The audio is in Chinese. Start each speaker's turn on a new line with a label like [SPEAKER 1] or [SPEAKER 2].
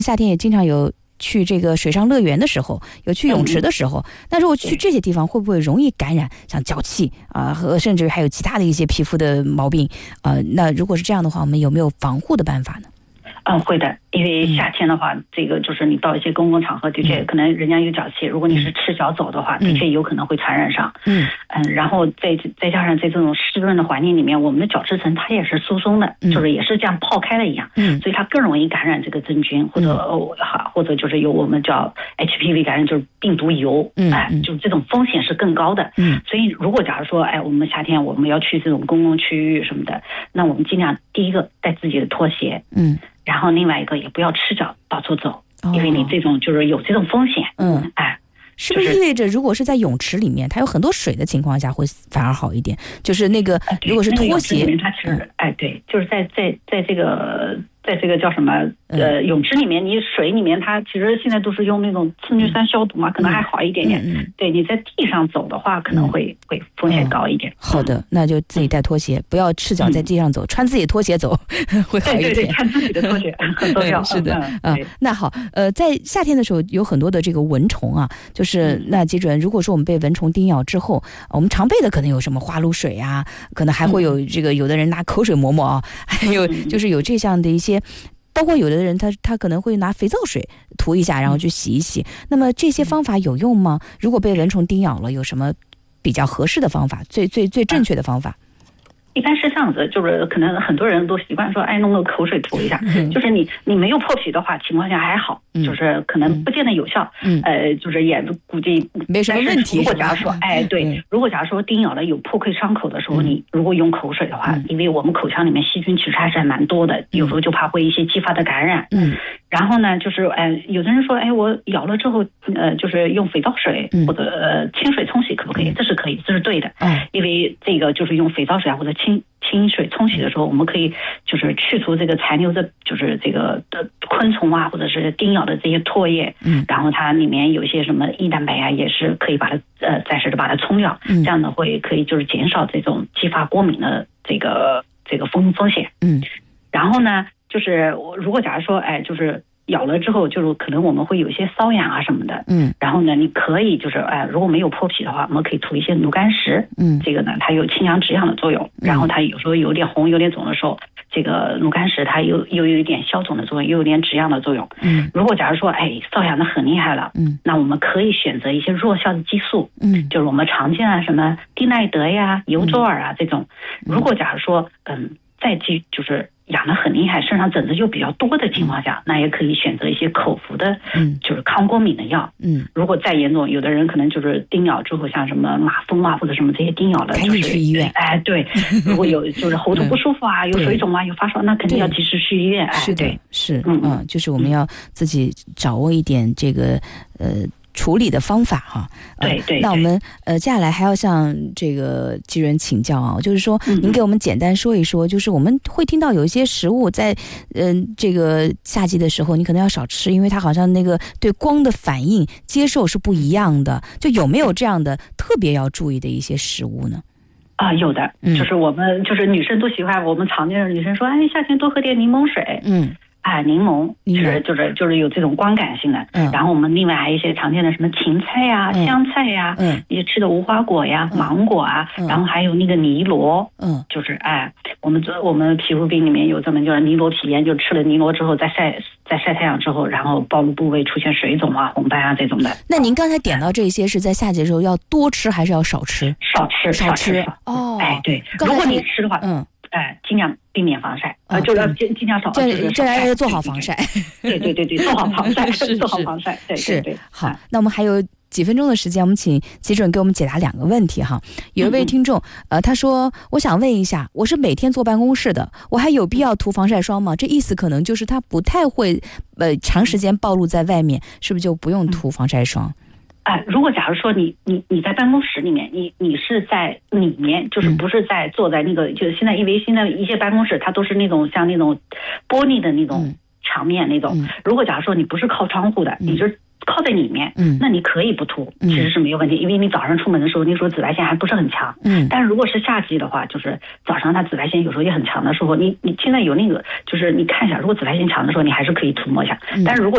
[SPEAKER 1] 夏天也经常有去这个水上乐园的时候，有去泳池的时候，那如果去这些地方会不会容易感染像脚气和甚至还有其他的一些皮肤的毛病那如果是这样的话，我们有没有防护的办法呢？
[SPEAKER 2] 会的，因为夏天的话，这个就是你到一些公共场合，的确可能人家有脚气，如果你是赤脚走的话，的确有可能会传染上。然后再加上在这种湿润的环境里面，我们的角质层它也是疏松的，就是也是这样泡开了一样，所以它更容易感染这个真菌，或者就是有我们叫 HPV 感染，就是病毒疣，就这种风险是更高的。所以如果假如说我们夏天我们要去这种公共区域什么的，那我们尽量第一个带自己的拖鞋，然后另外一个也不要赤脚到处走，因为你这种就是有这种风险。
[SPEAKER 1] 是不是意味着如果是在泳池里面它有很多水的情况下会反而好一点？就是那个如果是拖鞋，
[SPEAKER 2] 它其实对，就是在这个叫什么泳池里面，你水里面它其实现在都是用那种次氯酸消毒嘛，可能还好一点点。对，你在地上走的话可能会风险高一点。好
[SPEAKER 1] 的，那就自己带拖鞋，不要赤脚在地上走，穿自己拖鞋走会好一点。
[SPEAKER 2] 对，穿自己的拖鞋很重要。
[SPEAKER 1] 是的，那好，在夏天的时候有很多的这个蚊虫就是那基准，如果说我们被蚊虫叮咬之后，我们常备的可能有什么花露水可能还会有这个有的人拿口水抹抹还有就是有这样的一些。包括有的人他可能会拿肥皂水涂一下，然后去洗一洗。那么这些方法有用吗？如果被蚊虫叮咬了，有什么比较合适的方法，最正确的方法？
[SPEAKER 2] 一般是这样子，就是可能很多人都习惯说弄个口水涂一下，就是你没有破皮的话情况下还好，就是可能不见得有效，就是也估计
[SPEAKER 1] 没什么问题。
[SPEAKER 2] 如果假如说对，如果假如说叮咬了有破溃伤口的时候，你如果用口水的话，因为我们口腔里面细菌其实还是蛮多的，有时候就怕会一些继发的感染。然后呢，就是有的人说我咬了之后就是用肥皂水或者清水冲洗可不可以？这是可以，这是对的。因为这个就是用肥皂水或者清水冲洗的时候，我们可以就是去除这个残留的就是这个的昆虫或者是叮咬的这些唾液，然后它里面有一些什么异蛋白也是可以把它暂时的把它冲掉，这样的可以就是减少这种继发过敏的这个风险。然后呢，就是如果假如说就是咬了之后，就是可能我们会有一些瘙痒什么的，然后呢，你可以就是如果没有破皮的话，我们可以涂一些炉甘石，这个呢它有清凉止痒的作用，然后它有时候有点红有点肿的时候，这个炉甘石它又有一点消肿的作用，又有点止痒的作用。如果假如说瘙痒的很厉害了，那我们可以选择一些弱效的激素，就是我们常见什么地奈德尤唑尔这种。如果假如说再就是痒得很厉害，身上疹子又比较多的情况下，那也可以选择一些口服的，就是抗过敏的药。如果再严重，有的人可能就是叮咬之后，像什么马蜂或者什么这些叮咬的，就是
[SPEAKER 1] 去医院。
[SPEAKER 2] 对，如果有就是喉头不舒服有水肿有发烧，那肯定要及时去医院。
[SPEAKER 1] 是的，是，就是我们要自己掌握一点这个处理的方法
[SPEAKER 2] 对。
[SPEAKER 1] 那我们接下来还要向这个基人请教就是说您给我们简单说一说，就是我们会听到有一些食物在这个夏季的时候你可能要少吃，因为它好像那个对光的反应接受是不一样的，就有没有这样的特别要注意的一些食物呢？
[SPEAKER 2] 有的，就是我们就是女生都喜欢，我们常见的女生说夏天多喝点柠檬水。柠檬就是有这种光感性的，然后我们另外还有一些常见的什么芹菜香菜一些吃的无花果芒果然后还有那个尼罗，就是我们皮肤病里面有这么叫尼罗皮炎，就吃了尼罗之后在晒太阳之后，然后暴露部位出现水肿红斑这种的。
[SPEAKER 1] 那您刚才点到这些是在夏季的时候要多吃还是要少吃？少吃。
[SPEAKER 2] 对，如果你吃的话尽量避免防晒，就要尽量少。
[SPEAKER 1] 这要做好防晒。
[SPEAKER 2] 对，做好防晒，做好防晒。对。
[SPEAKER 1] 好，那我们还有几分钟的时间，我们请基准给我们解答2个问题有一位听众他说，我想问一下，我是每天坐办公室的，我还有必要涂防晒霜吗？这意思可能就是他不太会长时间暴露在外面，是不是就不用涂防晒霜？
[SPEAKER 2] 如果假如说你在办公室里面，你是在里面，就是不是在坐在那个，就是因为现在一些办公室它都是那种像那种玻璃的那种墙面那种，如果假如说你不是靠窗户的，你就靠在里面，那你可以不涂，其实是没有问题，因为你早上出门的时候那时候紫外线还不是很强，但是如果是夏季的话，就是早上它紫外线有时候也很强的时候，你现在有那个就是你看一下，如果紫外线强的时候你还是可以涂抹一下，但是如果